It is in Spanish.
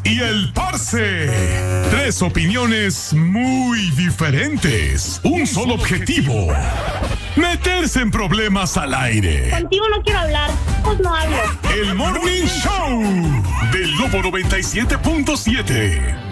y el Parce. Tres opiniones muy diferentes. Un solo objetivo: meterse en problemas al aire. Contigo no quiero hablar, pues no hablo. El Morning Show del Lobo 97.7.